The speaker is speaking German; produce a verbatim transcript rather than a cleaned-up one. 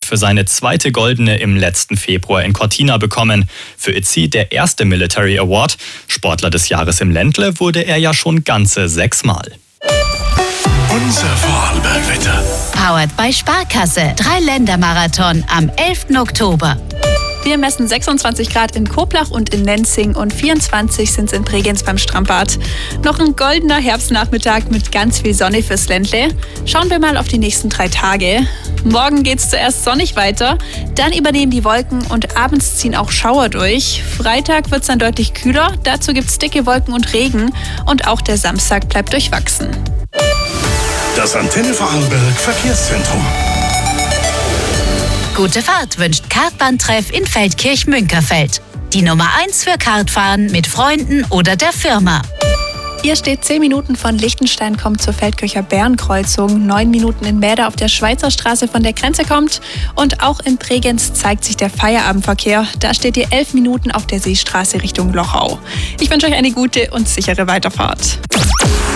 für seine zweite Goldene im letzten Februar in Cortina bekommen. Für Itzy der erste Military Award. Sportler des Jahres im Ländle wurde er ja schon ganze sechsmal. Unser Vorarlberg-Wetter. Powered by Sparkasse. Drei-Länder-Marathon am elften Oktober. Wir messen sechsundzwanzig Grad in Koblach und in Nenzing und vierundzwanzig sind es in Bregenz beim Strandbad. Noch ein goldener Herbstnachmittag mit ganz viel Sonne fürs Ländle. Schauen wir mal auf die nächsten drei Tage. Morgen geht es zuerst sonnig weiter, dann übernehmen die Wolken und abends ziehen auch Schauer durch. Freitag wird es dann deutlich kühler, dazu gibt es dicke Wolken und Regen und auch der Samstag bleibt durchwachsen. Das Antenne Vorarlberg Verkehrszentrum. Gute Fahrt wünscht Kartbahntreff in Feldkirch-Münkerfeld. Die Nummer eins für Kartfahren mit Freunden oder der Firma. Ihr steht zehn Minuten von Liechtenstein, kommt zur Feldkircher Bärenkreuzung, neun Minuten in Mäder auf der Schweizer Straße von der Grenze kommt und auch in Bregenz zeigt sich der Feierabendverkehr. Da steht ihr elf Minuten auf der Seestraße Richtung Lochau. Ich wünsche euch eine gute und sichere Weiterfahrt.